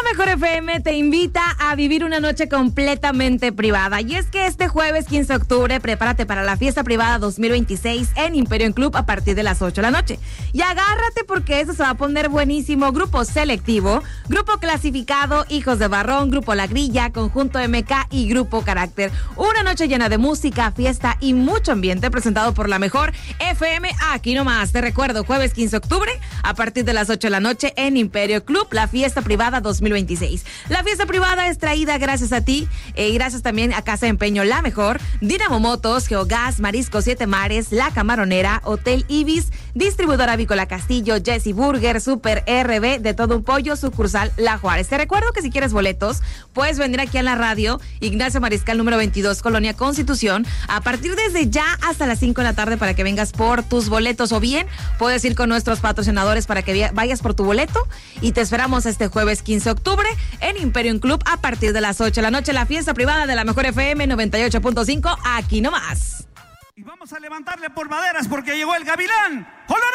Mejor FM te invita a vivir una noche completamente privada. Y es que este jueves 15 de octubre, prepárate para la fiesta privada 2026 en Imperium Club a partir de las 8 de la noche. Y agárrate porque eso se va a poner buenísimo. Grupo Selectivo, Grupo Clasificado, Hijos de Barrón, Grupo La Grilla, Conjunto MK y Grupo Carácter. Una noche llena de música, fiesta y mucho ambiente presentado por la Mejor FM. Aquí nomás, te recuerdo, jueves 15 de octubre a partir de las 8 de la noche en Imperium Club, la fiesta privada 2026. La fiesta privada es traída gracias a ti y gracias también a Casa de Empeño La Mejor, Dinamo Motos, Geogas, Marisco Siete Mares, La Camaronera, Hotel Ibis, Distribuidora Avícola Castillo, Jesse Burger, Super RB, De Todo Un Pollo, sucursal La Juárez. Te recuerdo que si quieres boletos, puedes venir aquí a la radio, Ignacio Mariscal número 22, Colonia Constitución, a partir desde ya hasta las 5 de la tarde para que vengas por tus boletos, o bien puedes ir con nuestros patrocinadores para que vayas por tu boleto, y te esperamos este jueves 15 de octubre en Imperium Club a partir de las 8 de la noche, la fiesta privada de la Mejor FM 98.5, aquí nomás. Y vamos a levantarle polvaderas porque llegó el Gavilán. ¡Hola!